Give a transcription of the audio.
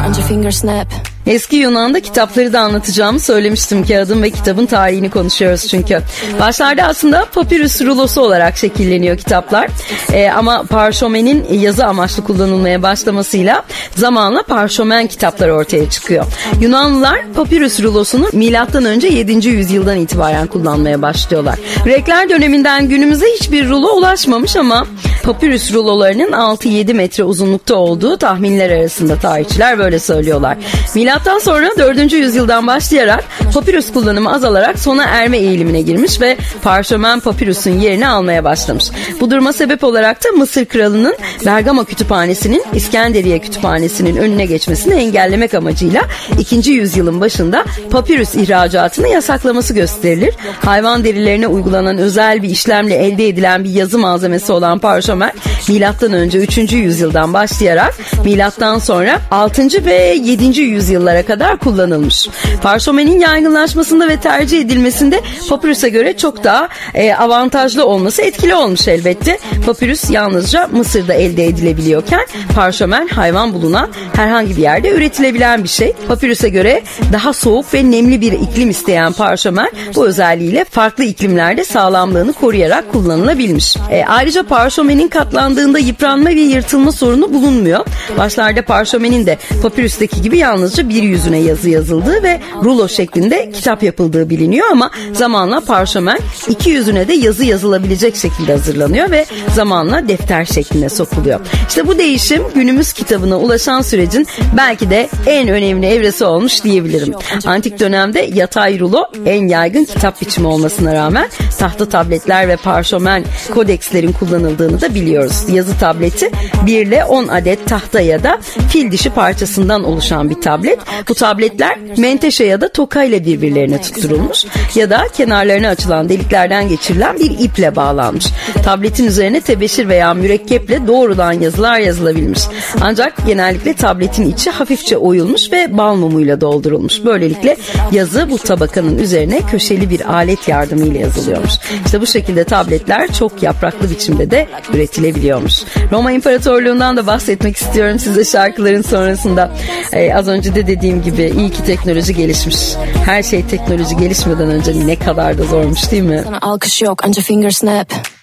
Eski Yunan'da kitapları da anlatacağımı söylemiştim. Kağıdın ve kitabın tarihini konuşuyoruz çünkü. Başlarda aslında papirüs rulosu olarak şekilleniyor kitaplar. Ama parşömenin yazı amaçlı kullanılmaya başlamasıyla zamanla parşömen kitaplar ortaya çıkıyor. Yunanlılar papirüs rulosunu M.Ö. 7. yüzyıldan itibaren kullanmaya başlıyorlar. Grekler döneminden günümüze hiçbir rulo ulaşmamış ama papirüs rulolarının 6-7 metre uzunlukta olduğu tahminler arasında, tarihçiler böyle söylüyorlar. Milattan sonra 4. yüzyıldan başlayarak papirüs kullanımı azalarak sona erme eğilimine girmiş ve parşömen papirüsün yerini almaya başlamış. Bu duruma sebep olarak da Mısır kralının Bergama kütüphanesinin İskenderiye kütüphanesinin önüne geçmesini engellemek amacıyla 2. yüzyılın başında papirüs ihracatını yasaklaması gösterilir. Hayvan derilerine uygulanan özel bir işlemle elde edilen bir yazı malzemesi olan parşömen M.Ö. 3. yüzyıldan başlayarak milattan sonra 6. ve 7. yüzyıllara kadar kullanılmış. Parşömenin yaygınlaşmasında ve tercih edilmesinde papirüse göre çok daha avantajlı olması etkili olmuş elbette. Papirüs yalnızca Mısır'da elde edilebiliyorken parşömen hayvan bulunan herhangi bir yerde üretilebilen bir şey. Papirüse göre daha soğuk ve nemli bir iklim isteyen parşömen bu özelliğiyle farklı iklimlerde sağlamlığını koruyarak kullanılabilmiş. Ayrıca parşömenin katlandığında yıpranma ve yırtılma sorunu bulunmuyor. Başlarda parşömenin de papirüsteki gibi yalnızca bir yüzüne yazı yazıldığı ve rulo şeklinde kitap yapıldığı biliniyor ama zamanla parşömen iki yüzüne de yazı yazılabilecek şekilde hazırlanıyor ve zamanla defter şekline sokuluyor. İşte bu değişim günümüz kitabına ulaşan sürecin belki de en önemli evresi olmuş diyebilirim. Antik dönemde yatay rulo en yaygın kitap biçimi olmasına rağmen tahta tabletler ve parşömen kodekslerin kullanıldığını da biliyoruz. Yazı tableti 1 ile 10 adet tahta ya da fil dişi parçasından oluşan bir tablet. Bu tabletler menteşe ya da toka ile birbirlerine tutturulmuş ya da kenarlarına açılan deliklerden geçirilen bir iple bağlanmış. Tabletin üzerine tebeşir veya mürekkeple doğrudan yazılar yazılabilmiş. Ancak genellikle tabletin içi hafifçe oyulmuş ve bal mumuyla doldurulmuş. Böylelikle yazı bu tabakanın üzerine köşeli bir alet yardımıyla yazılıyormuş. İşte bu şekilde tabletler çok yapraklı biçimde de üretilebiliyormuş. Roma İmparatorluğundan da bahsetmek istiyorum size şarkıların sonrasında. Az önce de dediğim gibi iyi ki teknoloji gelişmiş. Her şey teknoloji gelişmeden önce ne kadar da zormuş değil mi? Sana alkış yok, anca finger snap.